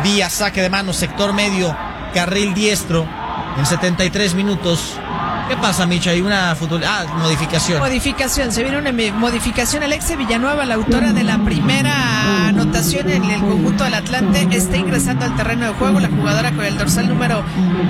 vía saque de mano, sector medio, carril diestro, en 73 minutos. ¿Qué pasa, Micha? Hay una modificación. Modificación, se viene una modificación. Alexia Villanueva, la autora de la primera anotación en el conjunto del Atlante, está ingresando al terreno de juego, la jugadora con el dorsal número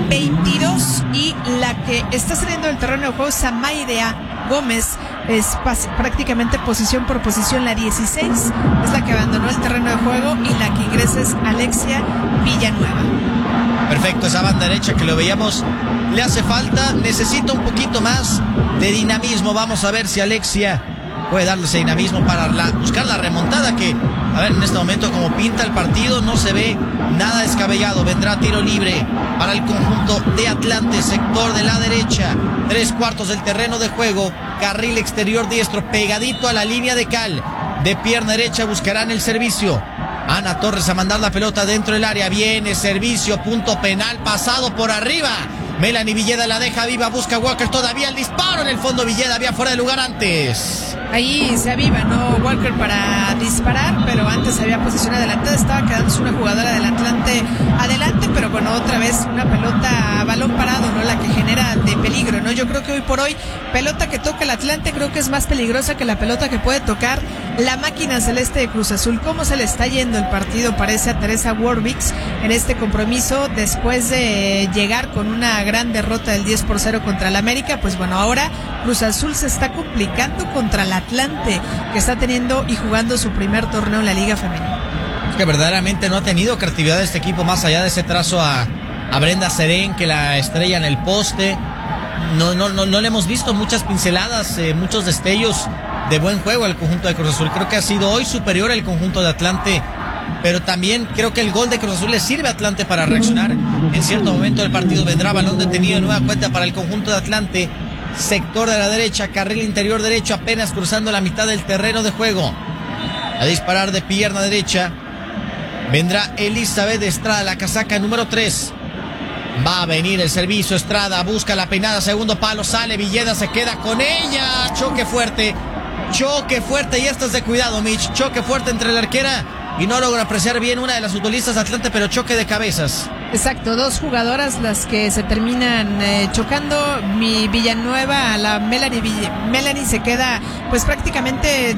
22, y la que está saliendo del terreno de juego es Amairea Gómez, es prácticamente posición por posición, la 16 es la que abandonó el terreno de juego y la que ingresa es Alexia Villanueva. Perfecto, esa banda derecha que lo veíamos le hace falta, necesita un poquito más de dinamismo. Vamos a ver si Alexia puede darle ese dinamismo para buscar la remontada, que, a ver, en este momento como pinta el partido no se ve nada descabellado. Vendrá tiro libre para el conjunto de Atlante, sector de la derecha, 3/4 del terreno de juego, carril exterior diestro, pegadito a la línea de cal. De pierna derecha buscarán el servicio. Ana Torres a mandar la pelota dentro del área. Viene servicio, punto penal, pasado por arriba. Melanie Villeda la deja viva, busca Walker todavía el disparo en el fondo. Villeda había fuera de lugar antes. Ahí se aviva, ¿no? Walker para disparar, pero antes había posición adelantada. Estaba quedándose una jugadora del Atlante adelante, pero bueno, otra vez una pelota a balón parado, ¿no? La que genera de peligro, ¿no? Yo creo que hoy por hoy, pelota que toca el Atlante, creo que es más peligrosa que la pelota que puede tocar la máquina celeste de Cruz Azul. ¿Cómo se le está yendo el partido, parece, a Teresa Warwicks en este compromiso después de llegar con una gran derrota del 10-0 contra el América? Pues bueno, ahora Cruz Azul se está complicando contra el Atlante, que está teniendo y jugando su primer torneo en la Liga Femenina. Es que verdaderamente no ha tenido creatividad este equipo, más allá de ese trazo a Brenda Serén, que la estrella en el poste. No le hemos visto muchas pinceladas, muchos destellos de buen juego al conjunto de Cruz Azul. Creo que ha sido hoy superior al conjunto de Atlante, pero también creo que el gol de Cruz Azul le sirve a Atlante para reaccionar. En cierto momento del partido vendrá balón detenido de nueva cuenta para el conjunto de Atlante, sector de la derecha, carril interior derecho, apenas cruzando la mitad del terreno de juego. A disparar de pierna derecha vendrá Elizabeth Estrada, la casaca número 3. Va a venir el servicio, Estrada busca la peinada, segundo palo, sale Villeda, se queda con ella. Choque fuerte, y esto es de cuidado, Mitch. Choque fuerte entre la arquera y no logra apreciar bien una de las futbolistas de Atlante, pero choque de cabezas. Exacto, dos jugadoras las que se terminan chocando. Mi Villanueva, la Melanie se queda pues prácticamente